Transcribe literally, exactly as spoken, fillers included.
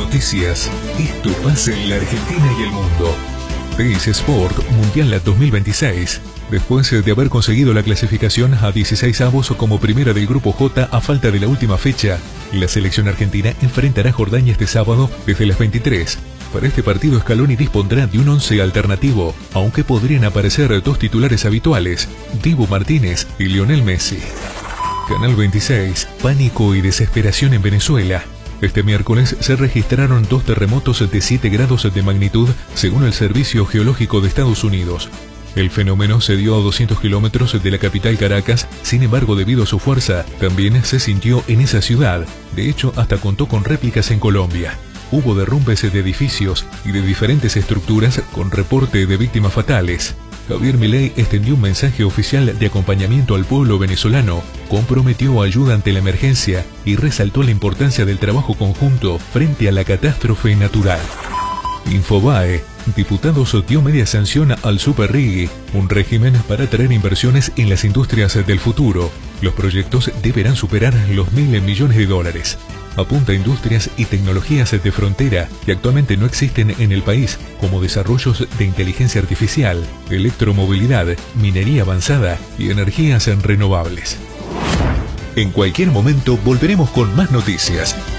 Noticias. Esto pasa en la Argentina y el mundo. Teis Sport Mundial dos mil veintiséis. Después de haber conseguido la clasificación a dieciséis avos como primera del Grupo J a falta de la última fecha, la selección argentina enfrentará a Jordania este sábado desde las veintitrés. Para este partido Scaloni dispondrá de un once alternativo, aunque podrían aparecer dos titulares habituales, Dibu Martínez y Lionel Messi. Canal veintiséis. Pánico y desesperación en Venezuela. Este miércoles se registraron dos terremotos de siete grados de magnitud, según el Servicio Geológico de Estados Unidos. El fenómeno se dio a doscientos kilómetros de la capital Caracas, sin embargo, debido a su fuerza, también se sintió en esa ciudad. De hecho, hasta contó con réplicas en Colombia. Hubo derrumbes de edificios y de diferentes estructuras con reporte de víctimas fatales. Javier Milei extendió un mensaje oficial de acompañamiento al pueblo venezolano, comprometió ayuda ante la emergencia y resaltó la importancia del trabajo conjunto frente a la catástrofe natural. Infobae. Diputados dio media sanción al Superrigi, un régimen para atraer inversiones en las industrias del futuro. Los proyectos deberán superar los mil millones de dólares. Apunta a industrias y tecnologías de frontera que actualmente no existen en el país, como desarrollos de inteligencia artificial, electromovilidad, minería avanzada y energías renovables. En cualquier momento volveremos con más noticias.